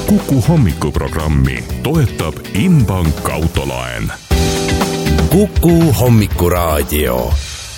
Kuku hommikuprogrammi toetab Inbank autolaen. Kuku hommikuraadio.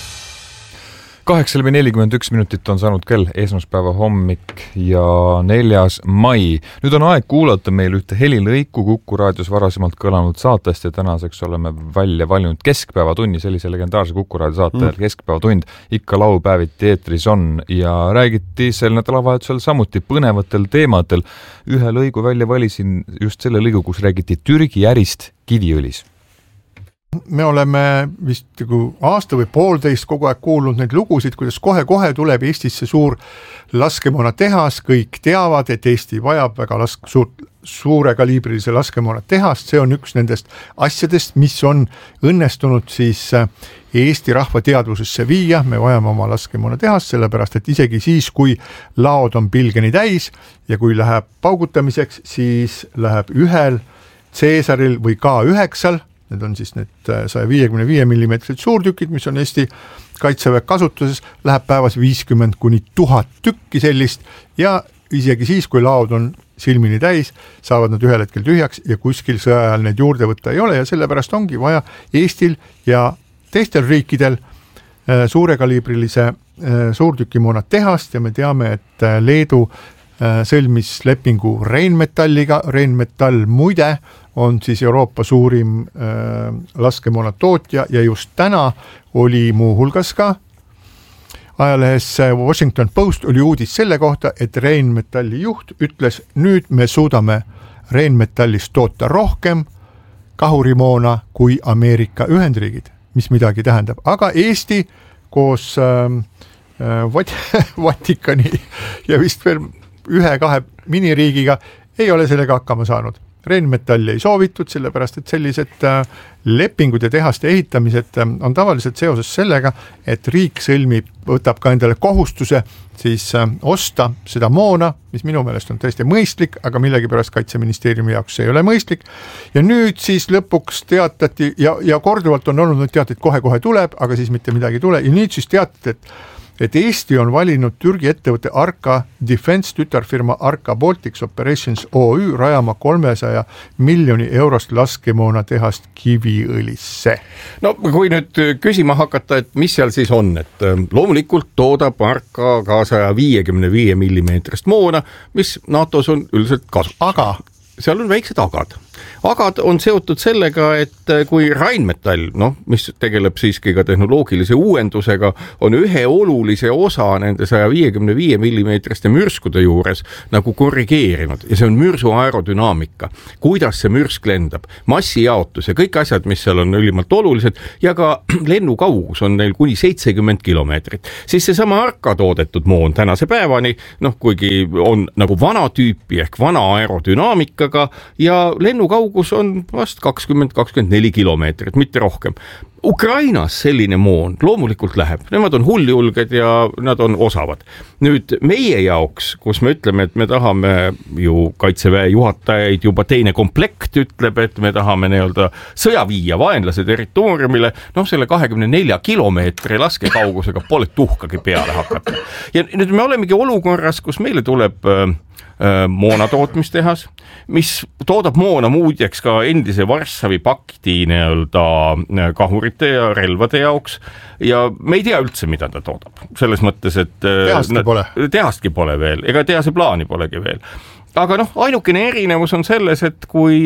8:41 on saanud kell, esmaspäeva hommik ja 4. mai. Nüüd on aeg kuulata meil ühte helilõiku Kuku raadios varasemalt kõlanud saatest ja tänaseks oleme välja valinud Keskpäevatunni, sellise legendaarse Kuku raadio saate Keskpäevatund. Ikka laupäeviti eetris on ja räägiti sel nädalavahetusel samuti põnevatel teemadel. Ühe lõigu välja valisin just selle lõigu, kus räägiti Türgi ärist Kiviõlis. Me oleme vist aasta või poolteist kogu aeg kuulnud neid lugusid, kuidas kohe tuleb Eestisse suur laskemoona tehas. Kõik teavad, et Eesti vajab väga suure kaliibrilise laskemoona tehast. See on üks nendest asjadest, mis on õnnestunud siis Eesti rahva teadvusesse viia. Me vajame oma laskemoona tehast, sellepärast et isegi siis, kui laod on pilgeni täis ja kui läheb paugutamiseks, siis läheb ühel Caesaril või K9, need on siis need 155 mm suurtükid, mis on Eesti kaitseväe kasutuses, läheb päevas 50–1000 tükki sellist ja isegi siis, kui laod on silmini täis, saavad nad ühel hetkel tühjaks ja kuskil sõja ajal neid juurde võtta ei ole ja sellepärast ongi vaja Eestil ja teistel riikidel suurekaliibrilise suurtükimoona tehast ja me teame, et Leedu sõlmis lepingu Rheinmetalliga. Rheinmetall muide on siis Euroopa suurim laskemoona tootja ja just täna oli muuhulgas ka ajalehes Washington Post oli uudis selle kohta, et Rheinmetalli juht ütles, nüüd me suudame Rheinmetallist toota rohkem kahurimoona kui Ameerika Ühendriigid, mis midagi tähendab. Aga Eesti koos Vatikani ja vist veel 1-2 miniriigiga ei ole sellega hakkama saanud. Rheinmetalli ei soovitud, sellepärast et sellised lepingud ja tehaste ehitamised on tavaliselt seoses sellega, et riik võtab ka endale kohustuse siis osta seda moona, mis minu meelest on tõesti mõistlik, aga millegipärast Kaitseministeeriumi jaoks see ei ole mõistlik. Ja nüüd siis lõpuks teatati ja korduvalt on olnud nüüd teated, kohe tuleb, aga siis mitte midagi ei tule ja nüüd siis teated, et Eesti on valinud Türgi ettevõtte Arka Defense tütarfirma Arka Baltics Operations OÜ rajama 300 miljoni eurost laskemoona tehast Kiviõlisse. No kui nüüd küsima hakata, et mis seal siis on, et loomulikult toodab Arka ka 155 mm moona, mis NATOs on üldiselt kasu. Aga seal on väiksed agad. Agad on seotud sellega, et kui Rheinmetall, mis tegeleb siiski ka tehnoloogilise uuendusega, on ühe olulise osa nende 155 mm mürskude juures nagu korrigeerinud ja see on mürsu aerodünaamika. Kuidas see mürsk lendab, massijaotus ja kõik asjad, mis seal on ülimalt olulised ja ka lennukaugus on neil kuni 70 kilomeetrit. Siis seesama Arka toodetud moon tänase päevani, kuigi on nagu vana tüüpi ehk vana aerodünaamikaga ja lennukaugus on vast 20-24 kilomeetrit, mitte rohkem. Ukrainas selline moon loomulikult läheb, nemad on hulljulged ja nad on osavad. Nüüd meie jaoks, kus me ütleme, et me tahame ju kaitseväe juhatajaid, juba teine komplekt ütleb, et me tahame sõja viia vaenlase territooriumile, selle 24 kilomeetri laskekaugusega pole tuhkagi peale hakata. Ja nüüd me olemegi olukorras, kus meile tuleb moonatootmistehas, mis toodab moona muudjaks ka endise Varssavi pakti kahurite ja relvade jaoks ja me ei tea üldse, mida ta toodab. Selles mõttes, et tehastki pole veel, ega tehase plaani polegi veel. Aga ainukene erinevus on selles, et kui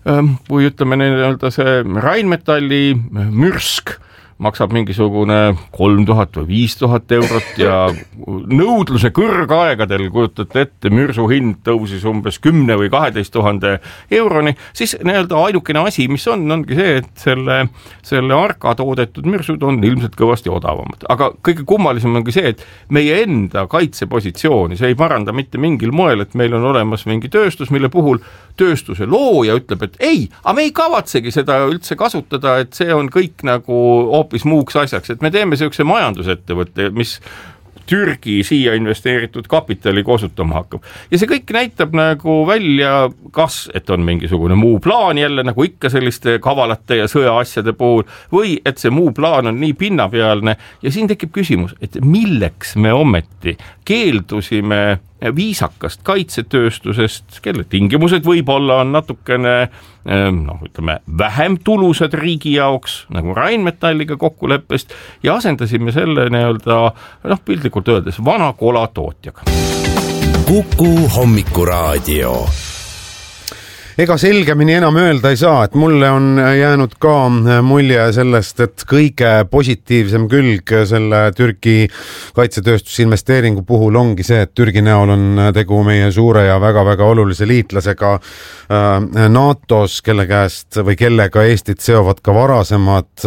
ütleme see Rheinmetalli mürsk maksab mingisugune 3000 või 5000 eurot ja nõudluse kõrgaegadel, kujutate ette, mürsu hind tõusis umbes 10 või 12 000 euroni, siis ainukene asi, mis ongi see, et selle Arka toodetud mürsud on ilmselt kõvasti odavamad. Aga kõige kummalisem ongi see, et meie enda kaitsepositsiooni, see ei paranda mitte mingil moel, et meil on olemas mingi tööstus, mille puhul tööstuse looja ütleb, et ei, aga me ei kavatsegi seda üldse kasutada, et see on kõik nagu hoopis muuks asjaks, et me teeme sellise majandusettevõtte, mis Türgi siia investeeritud kapitali kosutama hakkab. Ja see kõik näitab nagu välja, kas et on mingisugune muu plaan jälle nagu ikka selliste kavalate ja sõjaasjade puhul või et see muu plaan on nii pinnapealne ja siin tekib küsimus, et milleks me ometi keeldusime viisakast kaitsetööstusest, kelle tingimused võib-olla on natukene ütleme, vähem tulusad riigi jaoks, nagu Rheinmetalliga kokkuleppest, ja asendasime selle piltlikult öeldes vana kola tootjaga. Kuku hommikuraadio. Ega selgemini enam öelda ei saa, et mulle on jäänud ka mulje sellest, et kõige positiivsem külg selle Türgi kaitsetööstusinvesteeringu puhul ongi see, et Türgi näol on tegu meie suure ja väga-väga olulise liitlasega NATO-s, kelle käest või kellega Eestit seovad ka varasemad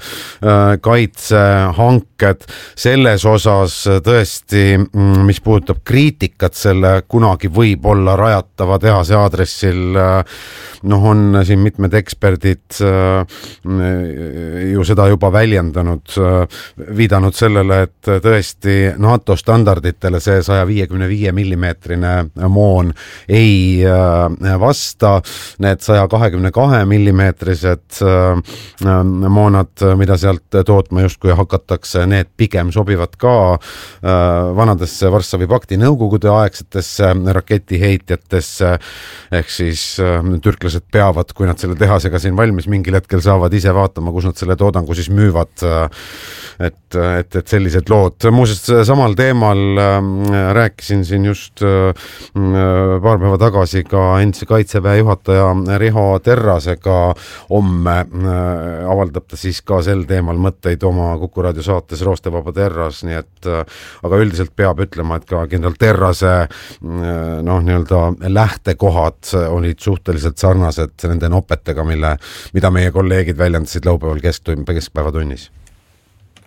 kaitsehanked. Selles osas tõesti, mis puudutab kriitikat selle kunagi võib-olla rajatava tehase aadressil, on siin mitmed eksperdid ju seda juba väljendanud, viidanud sellele, et tõesti NATO standarditele see 155 millimeetrine moon ei vasta. Need 122 millimeetrised moonad, mida sealt tootma justkui hakatakse, need pigem sobivad ka vanadesse Varssavi pakti nõukogude aegsetesse raketiheitjatesse, ehk siis türklased peavad, kui nad selle tehasega siin valmis, mingil hetkel saavad ise vaatama, kus nad selle toodangu siis müüvad, et sellised lood. Muuseas, samal teemal rääkisin siin just paar päeva tagasi ka endise kaitseväe juhataja Riho Terrasega. Homme avaldab ta siis ka sel teemal mõtteid oma Kuku raadio saates Roostevaba Terras, nii et aga üldiselt peab ütlema, et ka kindral Terrase lähtekohad olid suhteliselt sarnased nende nopetega, mida meie kolleegid väljendasid laupäeval keskpäevatunnis.